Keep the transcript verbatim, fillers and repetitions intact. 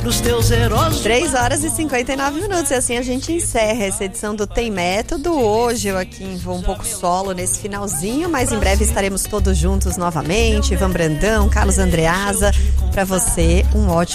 pros teus heróis. três horas e cinquenta e nove minutos, e assim a gente encerra essa edição do Tem Método. Hoje eu aqui vou um pouco solo nesse finalzinho, mas em breve estaremos todos juntos novamente. Ivan Brandão, Carlos Andreasa, para você um ótimo